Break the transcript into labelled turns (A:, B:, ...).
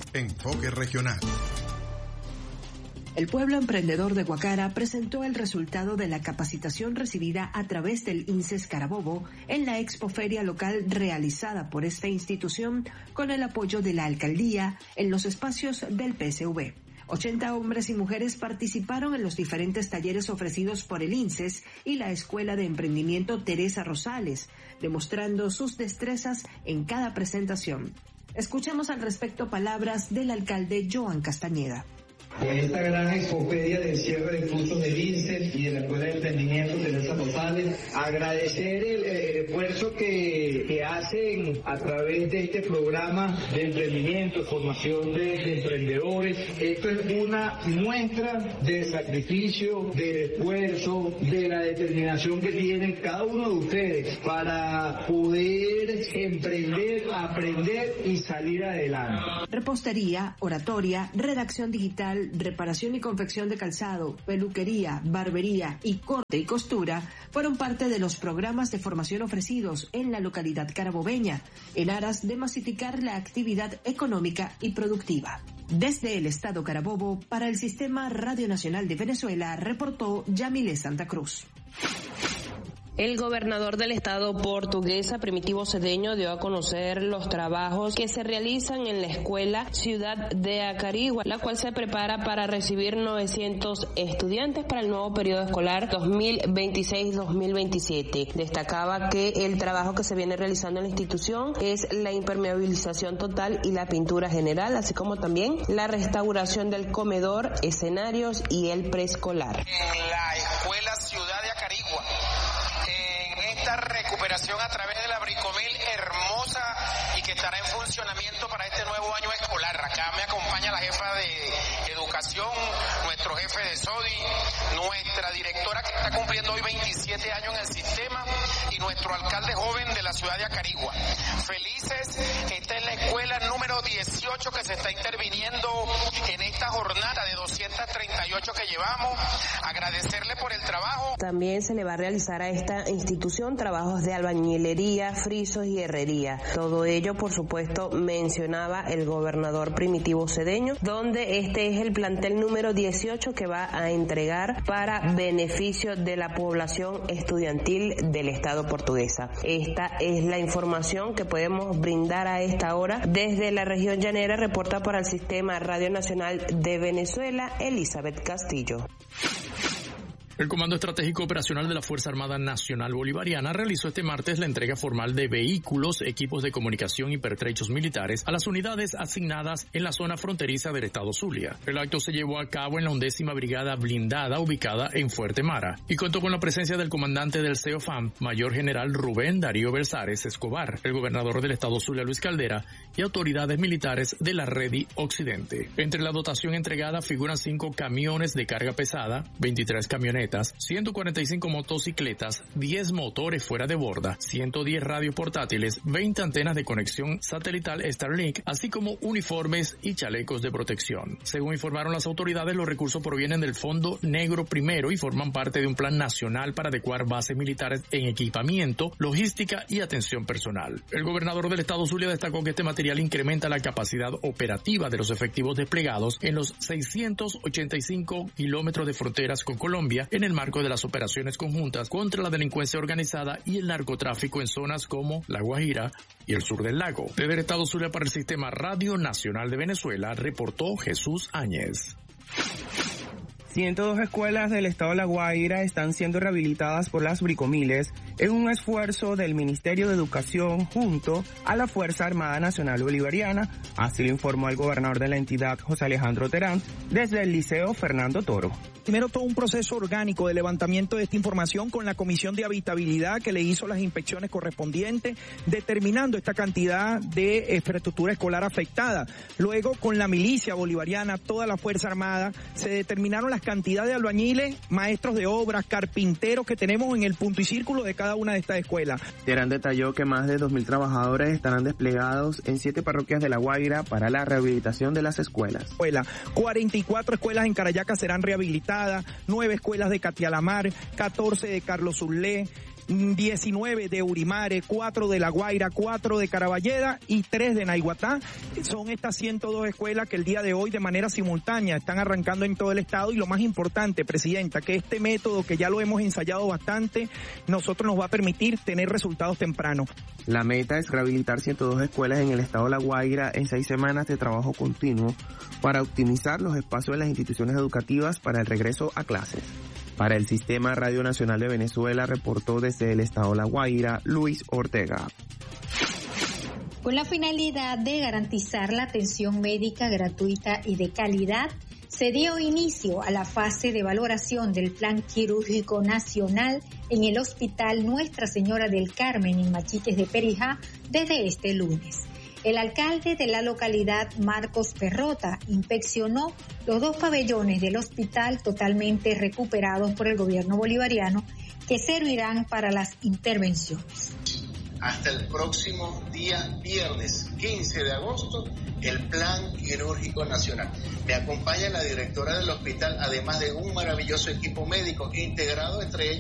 A: Enfoque Regional.
B: El pueblo emprendedor de Guacara presentó el resultado de la capacitación recibida a través del INSES Carabobo en la expoferia local realizada por esta institución con el apoyo de la alcaldía en los espacios del PSV. 80 hombres y mujeres participaron en los diferentes talleres ofrecidos por el INSES y la Escuela de Emprendimiento Teresa Rosales, demostrando sus destrezas en cada presentación. Escuchemos al respecto palabras del alcalde Joan Castañeda.
C: En esta gran expoferia del cierre de cursos del INSES y de la Escuela de Emprendimiento Teresa Rosales, agradecer el esfuerzo que hacen a través de este programa de emprendimiento, formación de emprendedores. Esto es una muestra del sacrificio, del esfuerzo, de la determinación que tienen cada uno de ustedes para poder emprender, aprender y salir adelante.
B: Repostería, oratoria, redacción digital, reparación y confección de calzado, peluquería, barbería y corte y costura fueron parte de los programas de formación ofrecidos en la localidad carabobeña, en aras de masificar la actividad económica y productiva. Desde el estado Carabobo, para el Sistema Radio Nacional de Venezuela, reportó Yamile Santa Cruz.
D: El gobernador del estado Portuguesa, Primitivo Cedeño, dio a conocer los trabajos que se realizan en la escuela Ciudad de Acarigua, la cual se prepara para recibir 900 estudiantes para el nuevo periodo escolar 2026-2027. Destacaba que el trabajo que se viene realizando en la institución es la impermeabilización total y la pintura general, así como también la restauración del comedor, escenarios y el preescolar.
E: En la escuela Ciudad de Acarigua, esta recuperación a través de la Bricomil hermosa y que estará en funcionamiento para este nuevo año escolar. Acá me acompaña la jefa de educación, nuestro jefe de SODI, nuestra directora que está cumpliendo hoy 27 años en el sistema y nuestro alcalde joven de la ciudad de Acarigua. Felices, esta es la escuela número 18 que se está interviniendo en esta jornada de 238 que llevamos. Agradecerle por el trabajo.
D: También se le va a realizar a esta institución trabajos de albañilería, frisos y herrería. Todo ello, por supuesto, mencionaba el gobernador Primitivo Cedeño, donde este es el plantel número 18 que va a entregar para beneficio de la población estudiantil del estado Portuguesa. Esta es la información que podemos brindar a esta hora desde la región llanera. Reporta para el Sistema Radio Nacional de Venezuela, Elizabeth Castillo.
F: El Comando Estratégico Operacional de la Fuerza Armada Nacional Bolivariana realizó este martes la entrega formal de vehículos, equipos de comunicación y pertrechos militares a las unidades asignadas en la zona fronteriza del estado Zulia. El acto se llevó a cabo en la 11ª Brigada Blindada ubicada en Fuerte Mara y contó con la presencia del comandante del CEOFAM, Mayor General Rubén Darío Berzares Escobar, el gobernador del estado Zulia Luis Caldera y autoridades militares de la Redi Occidente. Entre la dotación entregada figuran 5 camiones de carga pesada, 23 camionetas, 145 motocicletas, 10 motores fuera de borda, 110 radios portátiles, 20 antenas de conexión satelital Starlink, así como uniformes y chalecos de protección. Según informaron las autoridades, los recursos provienen del Fondo Negro Primero y forman parte de un plan nacional para adecuar bases militares en equipamiento, logística y atención personal. El gobernador del estado Zulia destacó que este material incrementa la capacidad operativa de los efectivos desplegados en los 685 kilómetros de fronteras con Colombia en el marco de las operaciones conjuntas contra la delincuencia organizada y el narcotráfico en zonas como La Guajira y el sur del lago. Desde el estado Zulia para el Sistema Radio Nacional de Venezuela, reportó Jesús Áñez.
G: 102 escuelas del estado de La Guaira están siendo rehabilitadas por las Bricomiles en un esfuerzo del Ministerio de Educación junto a la Fuerza Armada Nacional Bolivariana, así lo informó el gobernador de la entidad, José Alejandro Terán, desde el Liceo Fernando Toro.
H: Primero todo un proceso orgánico de levantamiento de esta información con la Comisión de Habitabilidad que le hizo las inspecciones correspondientes, determinando esta cantidad de infraestructura escolar afectada. Luego con la milicia bolivariana, toda la Fuerza Armada, se determinaron las cantidades de albañiles, maestros de obras, carpinteros que tenemos en el punto y círculo de cada una de estas escuelas.
G: Terán detalló que más de 2.000 trabajadores estarán desplegados en 7 parroquias de La Guaira para la rehabilitación de las escuelas.
H: 44 escuelas en Carayaca serán rehabilitadas, 9 escuelas de Catialamar, 14 de Carlos Urlé, 19 de Urimare, 4 de La Guaira, 4 de Caraballeda y 3 de Naiguatá. Son estas 102 escuelas que el día de hoy de manera simultánea están arrancando en todo el estado, y lo más importante, Presidenta, que este método que ya lo hemos ensayado bastante, nosotros nos va a permitir tener resultados tempranos.
G: La meta es rehabilitar 102 escuelas en el estado de La Guaira en 6 semanas de trabajo continuo para optimizar los espacios de las instituciones educativas para el regreso a clases. Para el Sistema Radio Nacional de Venezuela, reportó desde el estado de La Guaira, Luis Ortega.
A: Con la finalidad de garantizar la atención médica gratuita y de calidad, se dio inicio a la fase de valoración del Plan Quirúrgico Nacional en el Hospital Nuestra Señora del Carmen en Machiques de Perijá desde este lunes. El alcalde de la localidad, Marcos Perrota, inspeccionó los 2 pabellones del hospital totalmente recuperados por el gobierno bolivariano que servirán para las intervenciones.
I: Hasta el próximo día viernes 15 de agosto, el Plan Quirúrgico Nacional. Me acompaña la directora del hospital, además de un maravilloso equipo médico integrado entre ellos